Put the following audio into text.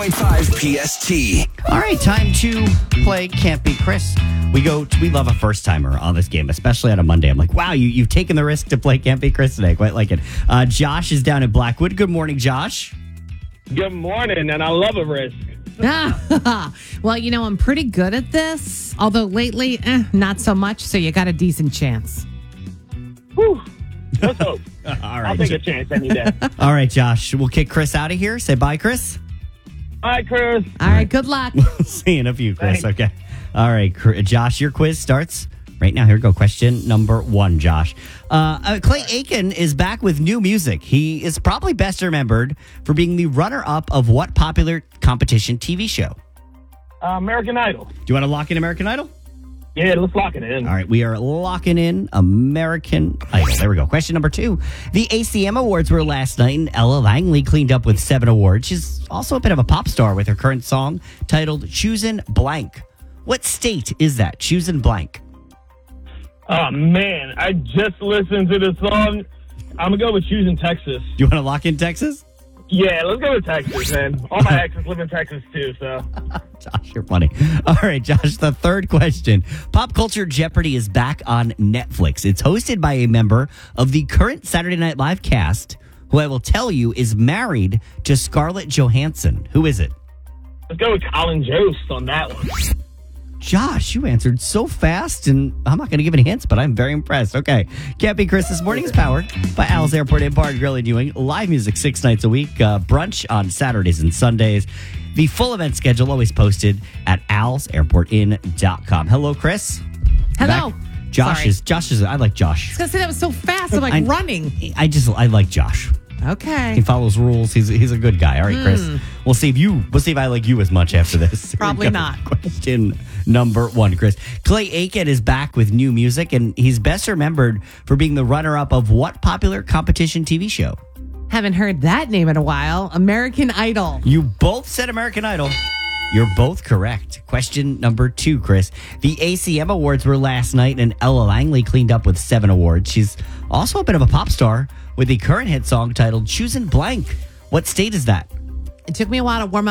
5 PST. All right, time to play Can't Beat Chris. We love a first timer on this game, especially on a Monday. I'm like, wow, you've taken the risk to play Can't Beat Chris today. Quite like it. Josh is down in Blackwood. Good morning, Josh. Good morning, and I love a risk. Well, I'm pretty good at this. Although lately, not so much. So you got a decent chance. Whew. Let's hope. All right. I'll take a chance any day. All right, Josh. We'll kick Chris out of here. Say bye, Chris. All right, Chris. All right, good luck. See you in a few, Chris. Thanks. Okay. All right, Josh, your quiz starts right now. Here we go. Question number 1, Josh. Clay Aiken is back with new music. He is probably best remembered for being the runner-up of what popular competition TV show? American Idol. Do you want to lock in American Idol? Yeah, let's lock it in. All right, we are locking in American Idol. There we go. Question number 2. The ACM Awards were last night, and Ella Langley cleaned up with 7 awards. She's also a bit of a pop star with her current song titled Choosin' Blank. What state is that? Choosin' Blank. Oh, man. I just listened to the song. I'm going to go with choosing Texas. Do you want to lock in Texas? Yeah, let's go with Texas, man. All my exes live in Texas, too, so. Josh, you're funny. All right, Josh, the third question. Pop Culture Jeopardy is back on Netflix. It's hosted by a member of the current Saturday Night Live cast, who I will tell you is married to Scarlett Johansson. Who is it? Let's go with Colin Jost on that one. Josh, you answered so fast, and I'm not going to give any hints, but I'm very impressed. Okay. Can't Be Chris this morning is powered by Al's Airport and Bar Grill and Ewing. Live music 6 nights a week. Brunch on Saturdays and Sundays. The full event schedule always posted at alsairportin.com. Hello, Chris. Hello. Back. Josh is, I like Josh. I was going to say that was so fast. I'm like running. I like Josh. Okay. He follows rules. He's a good guy. All right, Chris. We'll see if I like you as much after this. Probably not. Question number 1, Chris. Clay Aiken is back with new music, and he's best remembered for being the runner-up of what popular competition TV show? Haven't heard that name in a while. American Idol. You both said American Idol. You're both correct. Question number 2, Chris. The ACM Awards were last night, and Ella Langley cleaned up with 7 awards. She's also a bit of a pop star with a current hit song titled Choosin' Blank. What state is that? It took me a while to warm up.